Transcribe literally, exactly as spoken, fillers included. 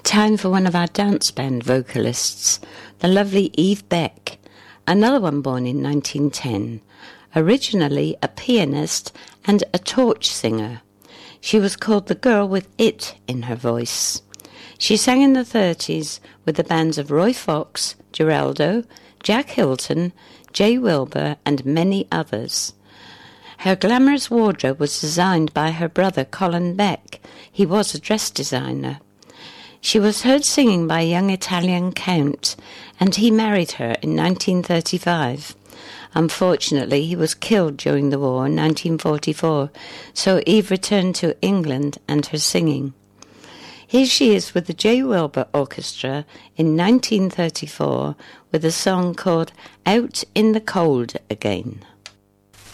Time for one of our dance band vocalists, the lovely Eve Beck, another one born in nineteen ten, originally a pianist and a torch singer. She was called the girl with it in her voice. She sang in the thirties with the bands of Roy Fox, Geraldo, Jack Hilton, Jay Wilbur, and many others. Her glamorous wardrobe was designed by her brother Colin Beck. He was a dress designer. She was heard singing by a young Italian count, and he married her in nineteen thirty-five. Unfortunately, he was killed during the war in nineteen forty-four, so Eve returned to England and her singing. Here she is with the J. Wilbur Orchestra in nineteen thirty-four with a song called Out in the Cold Again.